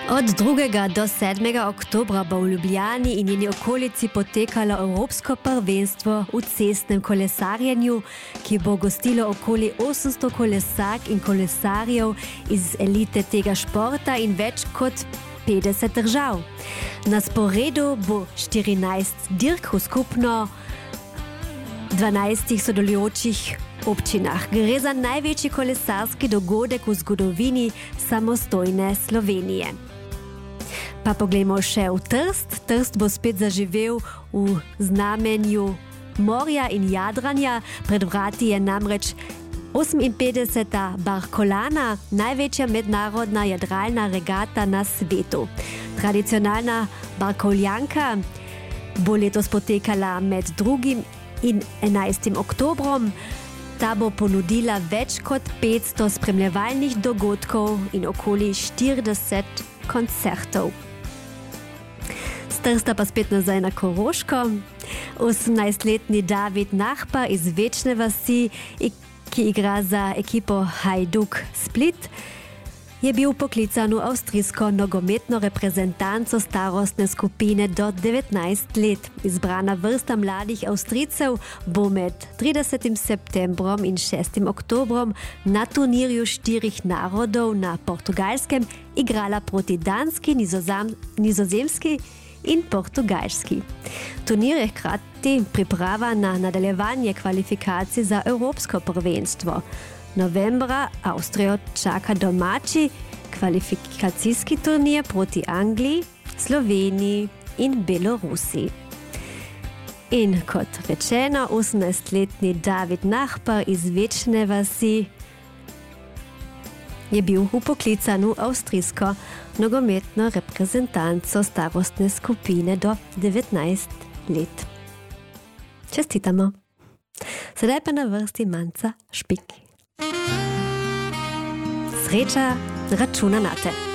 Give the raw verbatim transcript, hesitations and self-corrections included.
Od drugega do sedmega oktobra bo v Ljubljani in njeni okolici potekalo Evropsko prvenstvo v cestnem kolesarjenju, ki bo gostilo okoli osemsto kolesark in kolesarjev iz elite tega športa in več kot petdeset držav. Na sporedu bo štirinajst dirk v skupno dvanajstih sodelujočih občinah. Gre za največji kolesarski dogodek v zgodovini samostojne Slovenije. Pa poglejmo še v Trst. Trst bo spet zaživel v znamenju morja in jadranja. Pred vrati je namreč oseminpetdeseta Barcolana, največja mednarodna jadralna regata na svetu. Tradicionalna Barkoljanka bo letos potekala med drugim in enajstim oktobrom. Ta bo ponudila več kot petsto spremljevalnih dogodkov in okoli štirideset koncertov. Z Trsta pa spet nazaj na Koroško. osemnajstletni David Nahpa iz Večne vasi, ki igra za ekipo Hajduk Split, je bil poklican v avstrijsko nogometno reprezentanco starostne skupine do devetnajst let. Izbrana vrsta mladih Avstrijcev bo med tridesetim septembrom in šestim oktobrom na turnirju štirih narodov na Portugalskem igrala proti Danski, Nizozam, Nizozemski in Portugalski. Turnir je hkrati priprava na nadaljevanje kvalifikacij za Evropsko prvenstvo. Novembra Avstrijo čaka domači kvalifikacijski turnir proti Angliji, Sloveniji in Belorusiji. In kot rečeno, osemnajstletni David Nahpa iz Večne vasi je bil vpoklican v avstrijsko nogometno reprezentanco starostne skupine do devetnajst let. Čestitamo. Sedaj pa na vrsti Manca Špik. Sreča računa na te.